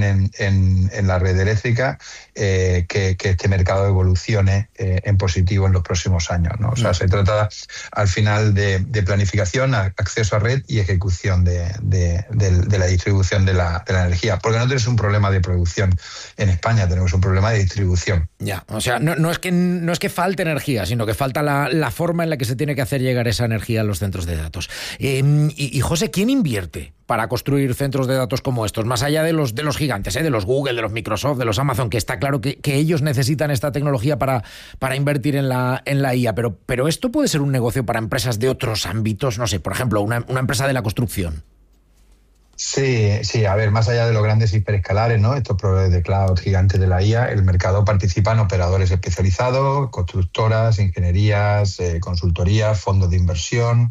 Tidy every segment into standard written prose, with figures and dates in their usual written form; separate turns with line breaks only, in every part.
en la red eléctrica, que este mercado evolucione en positivo en los próximos años, ¿no? O sea, se trata al final de planificación, acceso a red y ejecución de la distribución de la energía. Porque no tenemos un problema de producción en España, tenemos un problema de distribución.
Ya, o sea, no es que falte energía, sino que falta la forma en la que se tiene que hacer llegar esa energía a los centros de datos. Y José, ¿quién invierte para construir centros de datos como estos? Más allá de los gigantes, de los Google, de los Microsoft, de los Amazon, que está claro que ellos necesitan esta tecnología para invertir en la IA, pero esto puede ser un negocio para empresas de otros ámbitos, no sé, por ejemplo, una empresa de la construcción.
Sí, a ver, más allá de los grandes hiperescalares, ¿no? Estos proveedores de cloud gigantes de la IA, el mercado participan operadores especializados, constructoras, ingenierías, consultorías, fondos de inversión,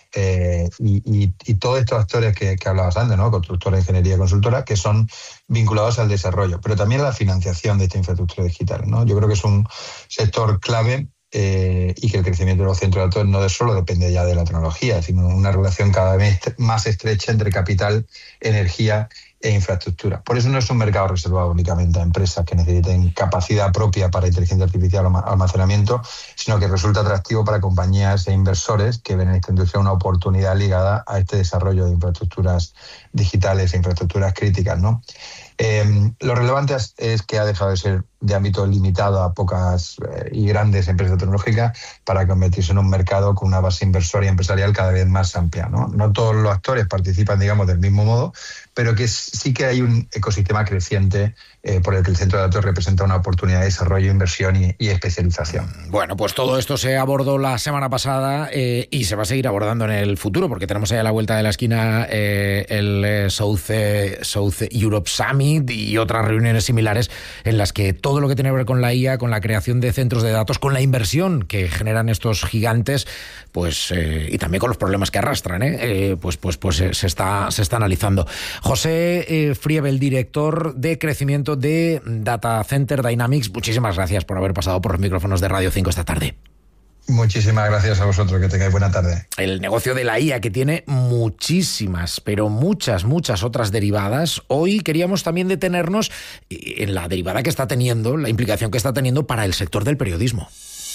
y todos estos actores que hablabas antes, ¿no? Constructoras, ingeniería, consultoras, que son vinculados al desarrollo, pero también a la financiación de esta infraestructura digital, ¿no? Yo creo que es un sector clave, y que el crecimiento de los centros de datos no solo depende ya de la tecnología, sino una relación cada vez más estrecha entre capital, energía e infraestructura. Por eso no es un mercado reservado únicamente a empresas que necesiten capacidad propia para inteligencia artificial o almacenamiento, sino que resulta atractivo para compañías e inversores que ven en esta industria una oportunidad ligada a este desarrollo de infraestructuras digitales e infraestructuras críticas, ¿no? Lo relevante es que ha dejado de ser de ámbito limitado a pocas y grandes empresas tecnológicas para convertirse en un mercado con una base inversora y empresarial cada vez más amplia, ¿no? No todos los actores participan, digamos, del mismo modo, pero que sí que hay un ecosistema creciente por el que el centro de datos representa una oportunidad de desarrollo, inversión y especialización.
Bueno, pues todo esto se abordó la semana pasada y se va a seguir abordando en el futuro, porque tenemos ahí a la vuelta de la esquina el South Europe Summit y otras reuniones similares en las que todo lo que tiene que ver con la IA, con la creación de centros de datos, con la inversión que generan estos gigantes, pues y también con los problemas que arrastran, pues se está analizando. José Friebel, director de crecimiento de Data Center Dynamics, muchísimas gracias por haber pasado por los micrófonos de Radio 5 esta tarde.
Muchísimas gracias a vosotros, que tengáis buena tarde.
El negocio de la IA, que tiene muchísimas, pero muchas otras derivadas. Hoy queríamos también detenernos en la derivada que está teniendo, la implicación que está teniendo para el sector del periodismo.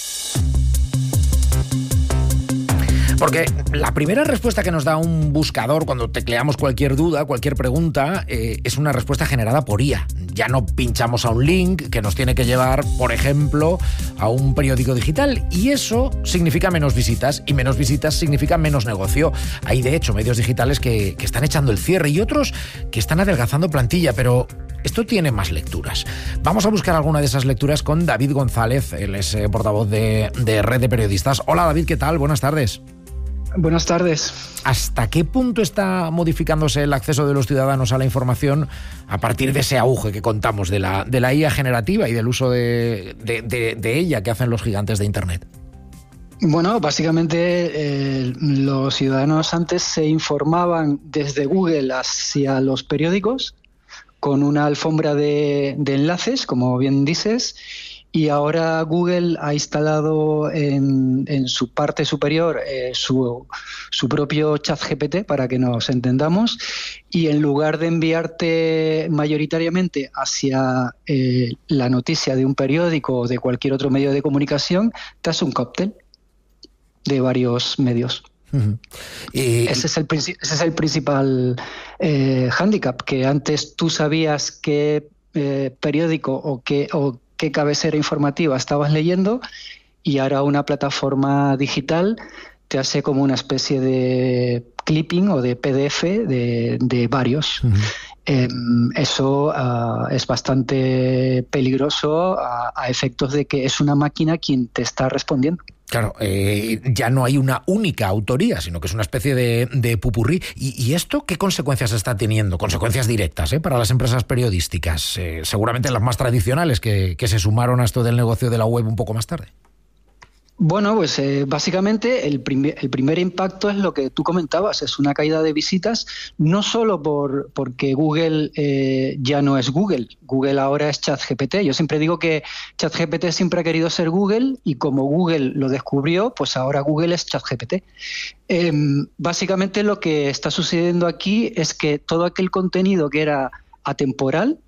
Porque la primera respuesta que nos da un buscador cuando tecleamos cualquier duda, cualquier pregunta, es una respuesta generada por IA. Ya no pinchamos a un link que nos tiene que llevar, por ejemplo, a un periódico digital. Y eso significa menos visitas, y menos visitas significa menos negocio. Hay, de hecho, medios digitales que están echando el cierre y otros que están adelgazando plantilla, pero esto tiene más lecturas. Vamos a buscar alguna de esas lecturas con David González, él es portavoz de Red de Periodistas. Hola, David, ¿qué tal? Buenas tardes.
Buenas tardes.
¿Hasta qué punto está modificándose el acceso de los ciudadanos a la información a partir de ese auge que contamos de la IA generativa y del uso de ella que hacen los gigantes de Internet?
Bueno, básicamente los ciudadanos antes se informaban desde Google hacia los periódicos con una alfombra de enlaces, como bien dices. Y ahora Google ha instalado en su parte superior su propio ChatGPT, para que nos entendamos, y en lugar de enviarte mayoritariamente hacia la noticia de un periódico o de cualquier otro medio de comunicación, te hace un cóctel de varios medios. Uh-huh. Ese es el principal hándicap, que antes tú sabías qué periódico o qué cabecera informativa estabas leyendo, y ahora una plataforma digital te hace como una especie de clipping o de PDF de varios. Uh-huh. Eso es bastante peligroso a efectos de que es una máquina quien te está respondiendo.
Claro, ya no hay una única autoría, sino que es una especie de pupurrí. ¿Y esto qué consecuencias está teniendo? Consecuencias directas para las empresas periodísticas, seguramente las más tradicionales que se sumaron a esto del negocio de la web un poco más tarde.
Bueno, pues básicamente el primer impacto es lo que tú comentabas, es una caída de visitas, no solo porque Google ya no es Google ahora es ChatGPT. Yo siempre digo que ChatGPT siempre ha querido ser Google, y como Google lo descubrió, pues ahora Google es ChatGPT. Básicamente lo que está sucediendo aquí es que todo aquel contenido que era atemporal,